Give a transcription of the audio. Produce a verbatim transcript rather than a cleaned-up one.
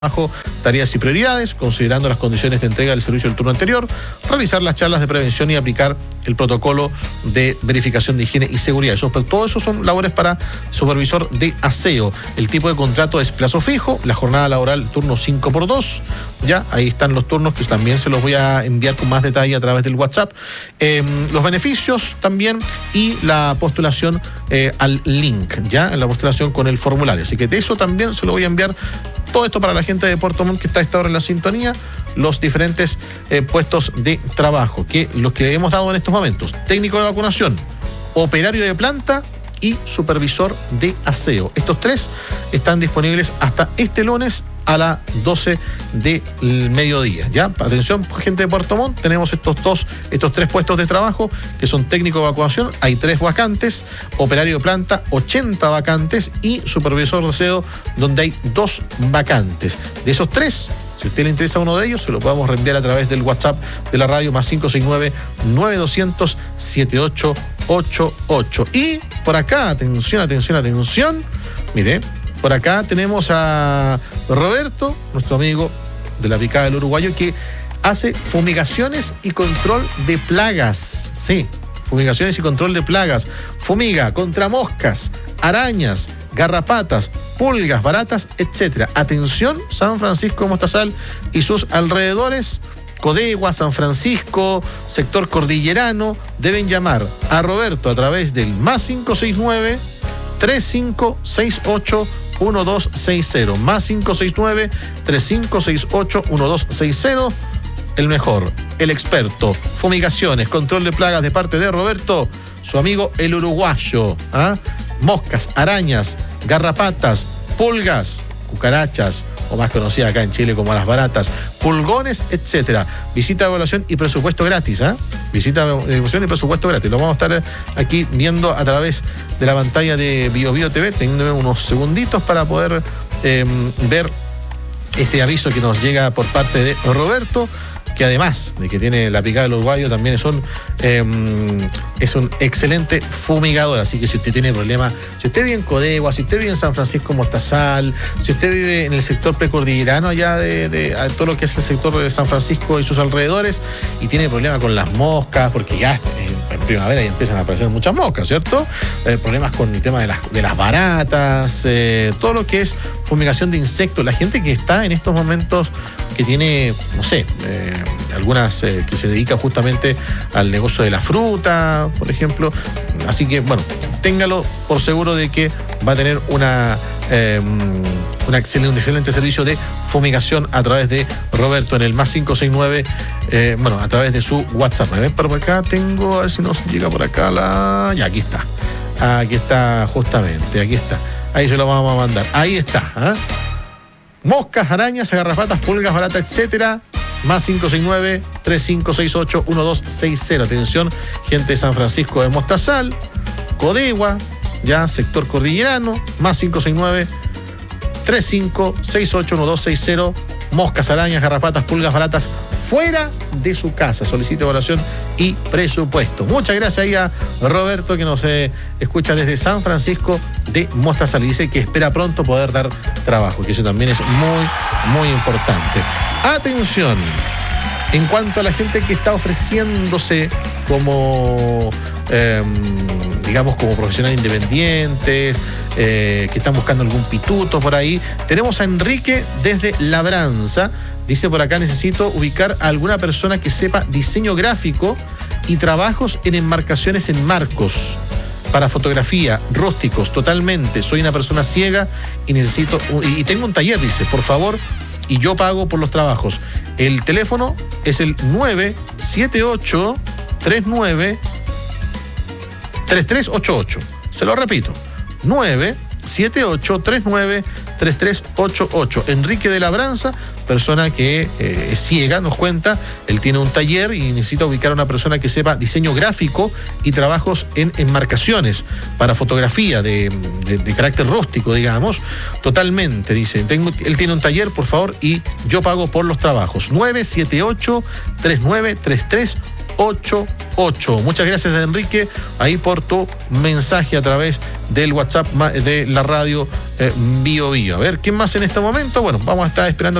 trabajo, tareas y prioridades, considerando las condiciones de entrega del servicio del turno anterior, realizar las charlas de prevención y aplicar el protocolo de verificación de higiene y seguridad. Eso, todo eso son labores para supervisor de aseo. El tipo de contrato es plazo fijo, la jornada laboral turno cinco por dos, ya, ahí están los turnos que también se los voy a enviar con más detalle a través del WhatsApp. Eh, los beneficios también y la postulación eh, al link, ya, en la postulación con el formulario. Así que de eso también se lo voy a enviar. Todo esto para la gente de Puerto Montt que está a esta hora en la sintonía, los diferentes eh, puestos de trabajo, que los que hemos dado en estos momentos: técnico de vacunación, operario de planta y supervisor de aseo. Estos tres están disponibles hasta este lunes a las doce del mediodía. ¿Ya? Atención, gente de Puerto Montt, tenemos estos dos, estos tres puestos de trabajo, que son técnico de evacuación, hay tres vacantes, operario de planta, ochenta vacantes, y supervisor de aseo, donde hay dos vacantes. De esos tres, si a usted le interesa uno de ellos, se lo podemos reenviar a través del WhatsApp de la radio, más cinco seis nueve, nueve dos cero cero, siete ocho ocho ocho. Y por acá, atención, atención, atención, mire, por acá tenemos a Roberto, nuestro amigo de la Picada del Uruguayo, que hace fumigaciones y control de plagas. Sí, fumigaciones y control de plagas. Fumiga contra moscas, arañas, garrapatas, pulgas, baratas, etcétera. Atención, San Francisco de Mostazal y sus alrededores, Codegua, San Francisco, sector cordillerano, deben llamar a Roberto a través del más cinco seis nueve, tres cinco seis ocho, uno dos seis cero, más cinco seis nueve, tres cinco seis ocho, uno dos seis cero. El mejor, el experto, fumigaciones, control de plagas de parte de Roberto, su amigo el uruguayo. ¿Ah? Moscas, arañas, garrapatas, pulgas, cucarachas, o más conocida acá en Chile como las baratas, pulgones, etcétera. Visita, evaluación y presupuesto gratis, ¿eh? Visita, evaluación y presupuesto gratis. Lo vamos a estar aquí viendo a través de la pantalla de Bio Bio T V, teniendo unos segunditos para poder eh, ver este aviso que nos llega por parte de Roberto, que además de que tiene la Picada del Uruguayo, también es un, eh, es un excelente fumigador. Así que si usted tiene problemas, si usted vive en Codegua, si usted vive en San Francisco Mostazal, si usted vive en el sector precordillerano allá de, de, de todo lo que es el sector de San Francisco y sus alrededores, y tiene problemas con las moscas, porque ya en, en primavera ya empiezan a aparecer muchas moscas, ¿cierto? Eh, problemas con el tema de las, de las baratas, eh, todo lo que es fumigación de insectos. La gente que está en estos momentos, que tiene, no sé, eh, algunas eh, que se dedica justamente al negocio de la fruta, por ejemplo. Así que, bueno, téngalo por seguro de que va a tener una, eh, una excelente, un excelente servicio de fumigación a través de Roberto en el más cinco seis nueve, eh, bueno, a través de su WhatsApp. A ver, por acá tengo, a ver si nos llega por acá la... Ya, aquí está. Aquí está, justamente, aquí está. Ahí se lo vamos a mandar. Ahí está, ¿eh? Moscas, arañas, garrapatas, pulgas, baratas, etcétera. Más cinco seis nueve, tres cinco seis ocho, uno dos seis cero. Atención, gente de San Francisco de Mostazal, Codegua, ya, sector cordillerano, más cinco seis nueve, tres cinco seis ocho, uno dos seis cero. Moscas, arañas, garrapatas, pulgas, baratas, fuera de su casa. Solicite evaluación y presupuesto. Muchas gracias ahí a Roberto, que nos eh, escucha desde San Francisco de Mostazal, y dice que espera pronto poder dar trabajo, que eso también es muy, muy importante. Atención, en cuanto a la gente que está ofreciéndose como, eh, digamos, como profesionales independientes, eh, que están buscando algún pituto por ahí, tenemos a Enrique desde Labranza. Dice por acá: necesito ubicar a alguna persona que sepa diseño gráfico y trabajos en enmarcaciones en marcos para fotografía, rústicos, totalmente. Soy una persona ciega y necesito, y tengo un taller, dice, por favor, y yo pago por los trabajos. El teléfono es el nueve siete ocho, tres nueve, tres tres ocho ocho. Se lo repito, nueve siete ocho, tres nueve, tres tres ocho ocho. Enrique de Labranza, persona que eh, es ciega, nos cuenta. Él tiene un taller y necesita ubicar a una persona que sepa diseño gráfico y trabajos en enmarcaciones para fotografía de, de, de carácter rústico, digamos. Totalmente, dice. Tengo, él tiene un taller, por favor, y yo pago por los trabajos. nueve siete ocho, tres nueve, tres tres ocho ocho. ocho. Muchas gracias, Enrique, ahí por tu mensaje a través del WhatsApp de la radio eh, Bio Bio. A ver, ¿quién más en este momento? Bueno, vamos a estar esperando